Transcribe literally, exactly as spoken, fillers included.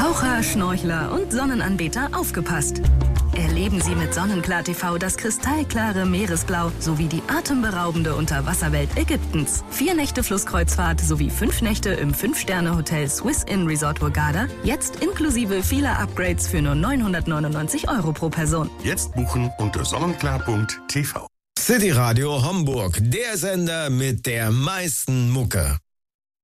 Taucher, Schnorchler und Sonnenanbeter aufgepasst! Erleben Sie mit Sonnenklar T V das kristallklare Meeresblau sowie die atemberaubende Unterwasserwelt Ägyptens. Vier Nächte Flusskreuzfahrt sowie fünf Nächte im Fünf-Sterne-Hotel Swiss Inn Resort Hurghada. Jetzt inklusive vieler Upgrades für nur neunhundertneunundneunzig Euro pro Person. Jetzt buchen unter sonnenklar punkt t v. City Radio Homburg, der Sender mit der meisten Mucke.